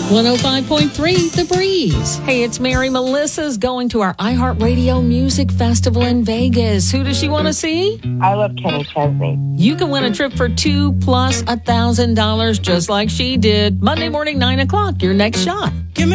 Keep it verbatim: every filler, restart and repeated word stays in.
one oh five point three The Breeze. Hey, it's Mary. Melissa's going to our iHeartRadio Music Festival in Vegas. Who does she want to see? I love Kenny Chesney. You can win a trip for two plus a thousand dollars, just like she did. Monday morning, nine o'clock. Your next shot.